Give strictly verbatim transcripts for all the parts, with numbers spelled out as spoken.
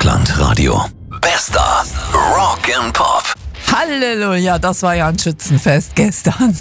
Rockland-Radio. Bester Rock'n'Pop. Halleluja, das war ja ein Schützenfest gestern.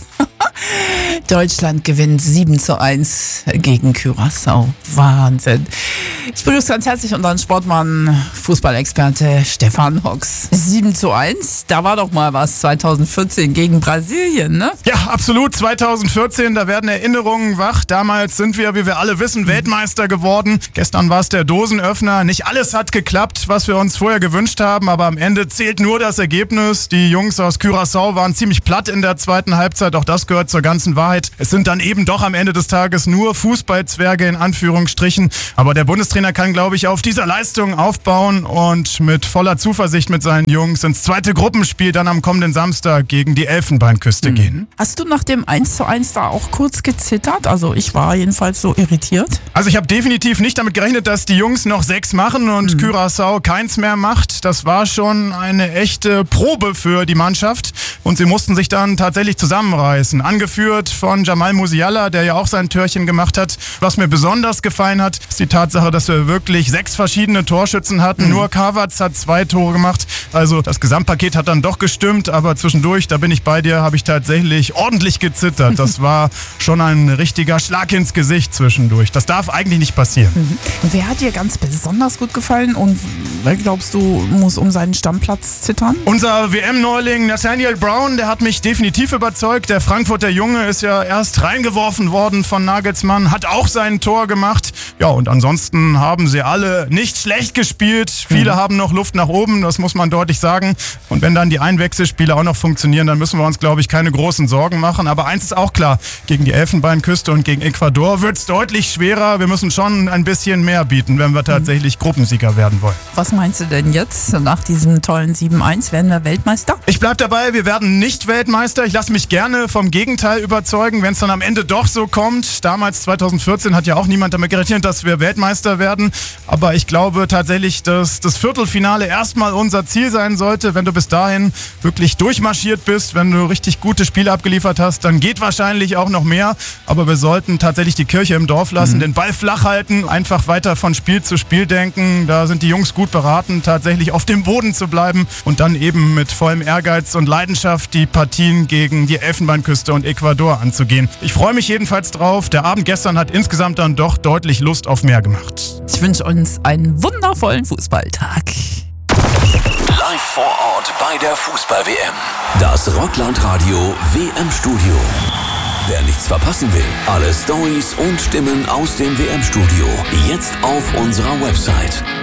Deutschland gewinnt sieben zu eins gegen Curaçao. Wahnsinn. Ich begrüße ganz herzlich unseren Sportmann, Fußballexperte Stefan Hooks. sieben zu eins, da war doch mal was zweitausendvierzehn gegen Brasilien, ne? Ja, absolut. zweitausendvierzehn, da werden Erinnerungen wach. Damals sind wir, wie wir alle wissen, Weltmeister geworden. Gestern war es der Dosenöffner. Nicht alles hat geklappt, was wir uns vorher gewünscht haben, aber am Ende zählt nur das Ergebnis. Die Jungs aus Curaçao waren ziemlich platt in der zweiten Halbzeit. Auch das gehört zur ganzen Wahrheit. Es sind dann eben doch am Ende des Tages nur Fußballzwerge in Anführungsstrichen. Aber der Bundestrainer kann, glaube ich, auf dieser Leistung aufbauen und mit voller Zuversicht mit seinen Jungs ins zweite Gruppenspiel dann am kommenden Samstag gegen die Elfenbeinküste mhm. gehen. Hast du nach dem eins zu eins da auch kurz gezittert? Also ich war jedenfalls so irritiert. Also ich habe definitiv nicht damit gerechnet, dass die Jungs noch sechs machen und mhm. Curaçao keins mehr macht. Das war schon eine echte Probe für die Mannschaft und sie mussten sich dann tatsächlich zusammenreißen. Angeführt von Jamal Musiala, der ja auch sein Törchen gemacht hat. Was mir besonders gefallen hat, ist die Tatsache, dass wir wirklich sechs verschiedene Torschützen hatten. Mhm. Nur Havertz hat zwei Tore gemacht. Also das Gesamtpaket hat dann doch gestimmt, aber zwischendurch, da bin ich bei dir, habe ich tatsächlich ordentlich gezittert. Das war schon ein richtiger Schlag ins Gesicht zwischendurch. Das darf eigentlich nicht passieren. Mhm. Wer hat dir ganz besonders gut gefallen und wer glaubst du, muss um seinen Stammplatz zittern? Unser W M-Neuling Nathaniel Brown, der hat mich definitiv überzeugt. Der Frankfurter Junge ist ja erst reingeworfen worden von Nagelsmann, hat auch sein Tor gemacht. Ja, und ansonsten haben sie alle nicht schlecht gespielt. Viele mhm. haben noch Luft nach oben, das muss man deutlich sagen. Und wenn dann die Einwechselspiele auch noch funktionieren, dann müssen wir uns, glaube ich, keine großen Sorgen machen. Aber eins ist auch klar, gegen die Elfenbeinküste und gegen Ecuador wird es deutlich schwerer. Wir müssen schon ein bisschen mehr bieten, wenn wir tatsächlich mhm. Gruppensieger werden wollen. Was meinst du denn jetzt nach diesem tollen sieben eins? Werden wir Weltmeister? Ich bleib dabei, wir werden nicht Weltmeister. Ich lasse mich gerne vom Gegenteil überzeugen, wenn es dann am Ende doch so kommt. Damals zweitausendvierzehn hat ja auch niemand damit gerechnet, dass wir Weltmeister werden. Aber ich glaube tatsächlich, dass das Viertelfinale erstmal unser Ziel sein sollte. Wenn du bis dahin wirklich durchmarschiert bist, wenn du richtig gute Spiele abgeliefert hast, dann geht wahrscheinlich auch noch mehr. Aber wir sollten tatsächlich die Kirche im Dorf lassen, mhm. den Ball flach halten, einfach weiter von Spiel zu Spiel denken. Da sind die Jungs gut beraten, tatsächlich auf dem Boden zu bleiben und dann eben mit vollem Ehrgeiz und Leidenschaft die Partien gegen die Elfenbeinküste und Ecuador anzugehen. Ich freue mich jedenfalls drauf. Der Abend gestern hat insgesamt dann doch deutlich Lust auf mehr gemacht. Ich wünsche uns einen wundervollen Fußballtag. Live vor Ort bei der Fußball-W M. Das Rockland-Radio W M-Studio. Wer nichts verpassen will, alle Storys und Stimmen aus dem W M-Studio jetzt auf unserer Website